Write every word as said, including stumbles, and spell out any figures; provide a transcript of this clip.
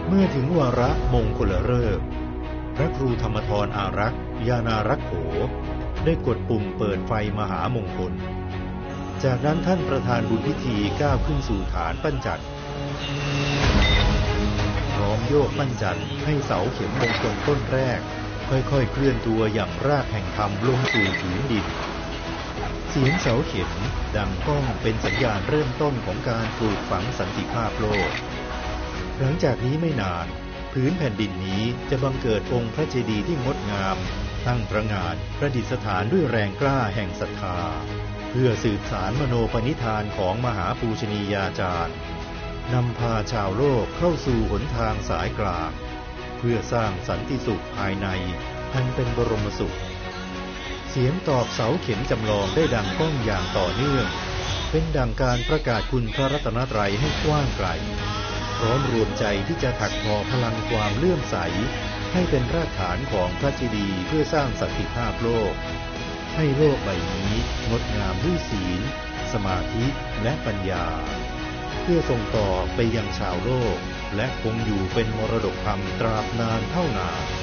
เมื่อถึงวาระมงคลฤกษ์พระครูธรรมธรอารักษ์ยานารักโขได้กดปุ่มเปิดไฟมหามงคลจากนั้นท่านประธานบุญพิธีก้าวขึ้นสู่ฐานปั้นจันทร์พร้อมโยกปั้นจันทร์ให้เสาเข็มมงคลต้นแรกค่อยๆเคลื่อนตัวอย่างรากแห่งธรรมลงสู่ผืนดินเสียงเสาเข็มดังก้องเป็นสัญญาณเริ่มต้นของการปลูกฝังสันติภาพโลกหลังจากนี้ไม่นานผืนแผ่นดินนี้จะบังเกิดองค์พระเจดีย์ที่งดงามตั้งประหง่านประดิษฐานด้วยแรงกล้าแห่งศรัทธาเพื่อสืบสานมโนปณิธานของมหาปูชนียาจารย์นำพาชาวโลกเข้าสู่หนทางสายกลางเพื่อสร้างสันติสุขภายในอันเป็นบรมสุขเสียงตอบเสาเข็มจำลองได้ดังก้องอย่างต่อเนื่องเป็นดังการประกาศคุณพระรัตนตรัยให้กว้างไกลพร้อมรวมใจที่จะถักทอพลังความเลื่อมใสให้เป็นรากฐานของพระเจดีย์เพื่อสร้างสันติภาพโลกให้โลกใบนี้งดงามด้วยศีลสมาธิและปัญญาเพื่อส่งต่อไปยังชาวโลกและคงอยู่เป็นมรดกธรรมตราบนานเท่านาน